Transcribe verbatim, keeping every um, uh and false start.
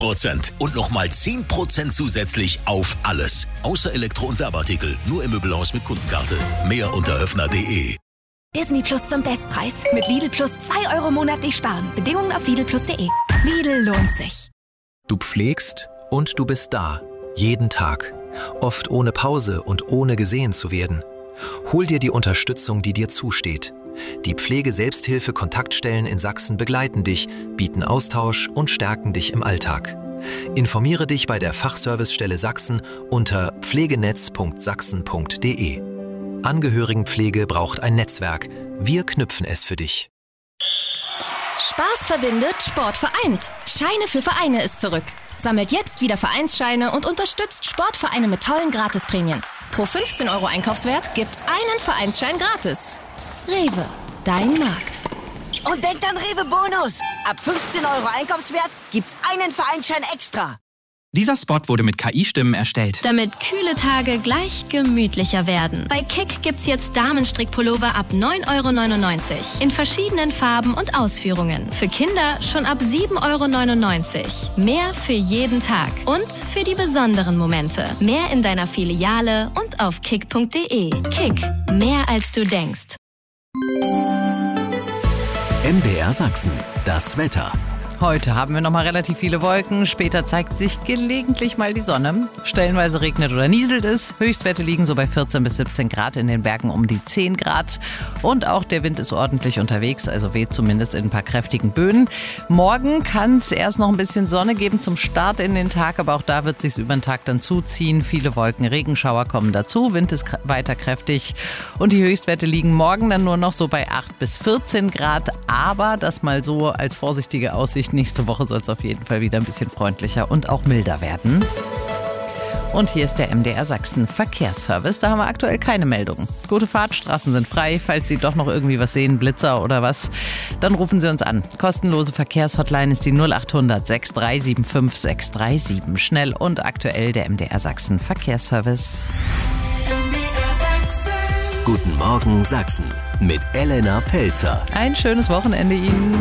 Prozent und nochmal zehn Prozent zusätzlich auf alles. Außer Elektro- und Werbeartikel. Nur im Möbelhaus mit Kundenkarte. Mehr unter höfner punkt de. Disney Plus zum Bestpreis. Mit Lidl Plus zwei Euro monatlich sparen. Bedingungen auf lidl plus punkt de. Lidl lohnt sich. Du pflegst und du bist da. Jeden Tag. Oft ohne Pause und ohne gesehen zu werden. Hol dir die Unterstützung, die dir zusteht. Die Pflege-Selbsthilfe-Kontaktstellen in Sachsen begleiten dich, bieten Austausch und stärken dich im Alltag. Informiere dich bei der Fachservicestelle Sachsen unter pflegenetz punkt sachsen punkt de. Angehörigenpflege braucht ein Netzwerk. Wir knüpfen es für dich. Spaß verbindet, Sport vereint. Scheine für Vereine ist zurück. Sammelt jetzt wieder Vereinsscheine und unterstützt Sportvereine mit tollen Gratisprämien. Pro fünfzehn Euro Einkaufswert gibt's einen Vereinsschein gratis. Rewe, dein Markt. Und denkt an Rewe Bonus. Ab fünfzehn Euro Einkaufswert gibt's einen Vereinsschein extra. Dieser Spot wurde mit K I-Stimmen erstellt. Damit kühle Tage gleich gemütlicher werden. Bei Kick gibt's jetzt Damenstrickpullover ab neun Euro neunundneunzig. In verschiedenen Farben und Ausführungen. Für Kinder schon ab sieben Euro neunundneunzig. Mehr für jeden Tag. Und für die besonderen Momente. Mehr in deiner Filiale und auf kick punkt de. Kick. Mehr als du denkst. M D R Sachsen. Das Wetter. Heute haben wir noch mal relativ viele Wolken. Später zeigt sich gelegentlich mal die Sonne. Stellenweise regnet oder nieselt es. Höchstwerte liegen so bei vierzehn bis siebzehn Grad, in den Bergen um die zehn Grad. Und auch der Wind ist ordentlich unterwegs, also weht zumindest in ein paar kräftigen Böen. Morgen kann es erst noch ein bisschen Sonne geben zum Start in den Tag, aber auch da wird es sich über den Tag dann zuziehen. Viele Wolken, Regenschauer kommen dazu. Wind ist weiter kräftig. Und die Höchstwerte liegen morgen dann nur noch so bei acht bis vierzehn Grad. Aber das mal so als vorsichtige Aussicht. Nächste Woche soll es auf jeden Fall wieder ein bisschen freundlicher und auch milder werden. Und hier ist der M D R Sachsen Verkehrsservice. Da haben wir aktuell keine Meldungen. Gute Fahrt, Straßen sind frei. Falls Sie doch noch irgendwie was sehen, Blitzer oder was, dann rufen Sie uns an. Kostenlose Verkehrshotline ist die null acht hundert sechs drei sieben fünf sechs drei sieben. Schnell und aktuell der M D R Sachsen Verkehrsservice. Guten Morgen Sachsen mit Elena Pelzer. Ein schönes Wochenende Ihnen.